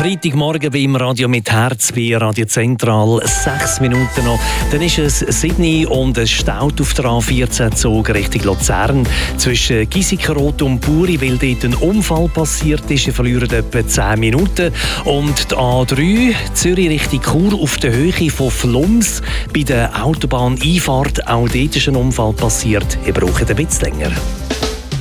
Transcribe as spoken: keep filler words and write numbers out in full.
Freitagmorgen beim Radio mit Herz bei Radio Zentral. Sechs Minuten noch. Dann ist es Sydney und es staut auf der A vierzehn Zug Richtung Luzern. Zwischen Giesikenrot und Buri, weil dort ein Unfall passiert ist. Ihr verliert etwa zehn Minuten. Und die A drei Zürich Richtung Chur auf der Höhe von Flums. Bei der Autobahneinfahrt, auch dort ist ein Unfall passiert. Ihr braucht ein bisschen länger.